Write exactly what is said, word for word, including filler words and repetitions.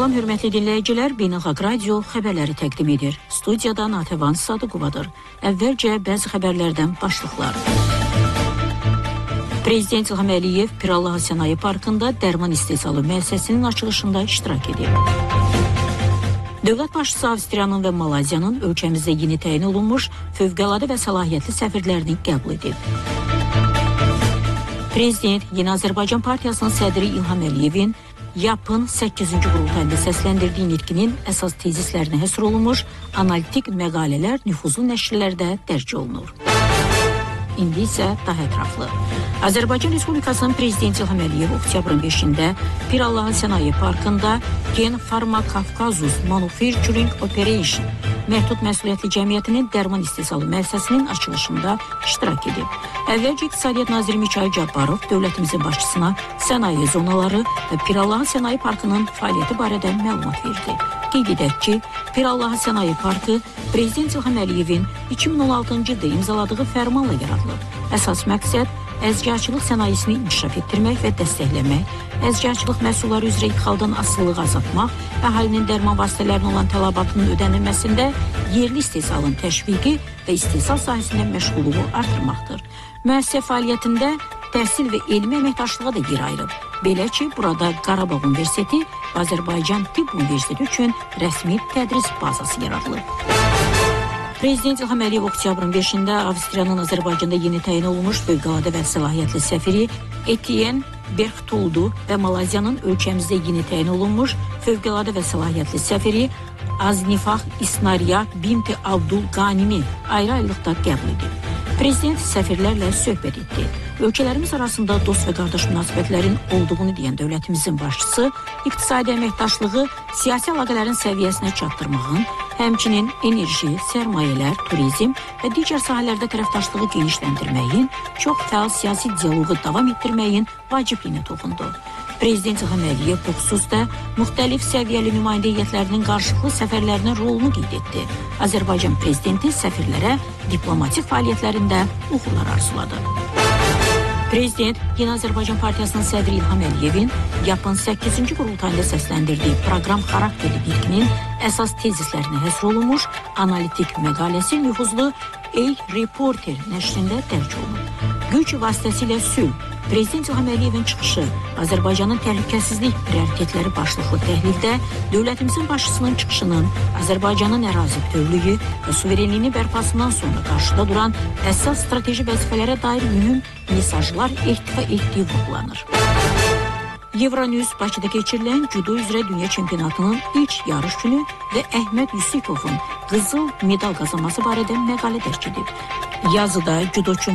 Salam hörmətli dinləyicilər, Beynəlxalq Radio xəbərləri təqdim edir. Studiyada Natəvan Sadıqovadır. Əvvəlcə bəzi xəbərlərdən başlıqlar. Prezident İlham Əliyev Pirallahı Sənaye Parkında dərman istehsalı müəssisəsinin açılışında iştirak edir. Dövlət başçısı Avstriyanın və Malayziyanın ölkəmizdə yeni təyin olunmuş fövqəladə və səlahiyyətli səfirlərini qəbul edib. Prezident Yeni Azərbaycan Partiyasının sədri İlham Əliyevin YAP-ın səkkizinci qurultayında səsləndirdiyi nitqinin əsas tezislərinə həsr olunmuş analitik məqalələr nüfuzlu nəşrlərdə dərc olunur. İndi isə daha ətraflı. Azərbaycan Respublikasının Prezidenti İlham Əliyev oktyabrın beşində Pirallahı Sənaye Parkında Gen Pharma Kafkazus Manufacturing Operation məhdud məsuliyyətli cəmiyyətinin dərman istehsalı müəssisəsinin açılışında iştirak edib. Əvvəlcə İqtisadiyyat Naziri Mikayıl Cabbarov dövlətimizin başçısına sənaye zonaları və Pirallahı Sənaye Parkının fəaliyyəti barədə məlumat verdi. Qeyd edək ki, Pirallahı Sənaye Parkı Prezident İlham Əliyevin iki min on altıncı ildə imzaladığı fərmanla yaradılıb. Əsas məqsəd əzgiyaçılıq sənayesini inkişaf etdirmək və dəstəkləmək, əzgiyaçılıq məhsulları üzrə ixaldan asılılığı azaltmaq, əhalinin dərman vasitələrinə olan tələbatının ödənilməsində yerli istehsalın təşviqi və istehsal sahəsində məşğulluğu artırmaqdır. Müəssisə fəaliyyətində təhsil və elmi əməkdaşlığa da yer ayırıb. Belə ki, burada Qarabağ Universiteti və Azərbaycan Tibb Universiteti üçün rəsmi tədris bazası yaradılıb. Prezident İlham Əliyev oktyabrın beşində Avstriyanın Azərbaycanda yeni təyin olunmuş fövqəladə və səlahiyyətli səfiri Etienne Berchtoldu və Malayziyanın ölkəmizdə yeni təyin olunmuş fövqəladə və səlahiyyətli səfiri Aznifah İsnariya Binti Abdul Qanimi ayrı-ayrılıqda qəbul edib. Prezident səfirlərlə söhbət etdi. Ölkələrimiz arasında dost və qardaş münasibətlərin olduğunu deyən dövlətimizin başçısı, iqtisadi əməkdaşlığı siyasi əlaqələrin səviyyəsinə çatdırmağın, həmçinin enerji, sərmayələr, turizm və digər sahələrdə tərəfdaşlığı genişləndirməyin, çox fəal siyasi dialoqu davam etdirməyin vacibliyinə toxundu. Prezident İlham Əliyev bu xüsusda müxtəlif səviyyəli nümayəndə heyətlərinin qarşılıqlı səfərlərinin rolunu qeyd etdi. Azərbaycan prezidenti səfirlərə diplomatik fəaliyyətlərində uğurlar arzuladı. Prezident Yeni Azərbaycan Partiyasının sədri İlham Əliyevin YAP-ın səkkizinci qurultayında səsləndirdiyi proqram xarakterli nitqinin əsas tezislərinə həsr olunmuş analitik məqaləsi nüfuzlu A-Reporter nəşrində dərc olunub. Güc vasitəsilə sülh, Prezident İlham Əliyevin çıxışı, Azərbaycanın təhlükəsizlik prioritetləri başlıqlı təhlildə dövlətimizin başçısının çıxışının Azərbaycanın ərazi bütövlüyü və suverenliyini bərpasından sonra qarşıda duran əsas strateji vəzifələrə dair mühüm mesajlar ehtiva etdiyi vurgulanır. Euronews Bakıda keçirilən judo üzrə dünya çempionatının ilk yarış günü və Əhməd Yusipovun qızıl medal qazanması barədə məqalə dərc edib. Yazıda judoçu